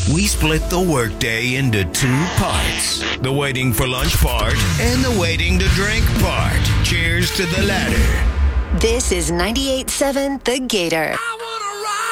We split the workday into two parts. The waiting for lunch part and the waiting to drink part. Cheers to the latter. This is 98.7 The Gator.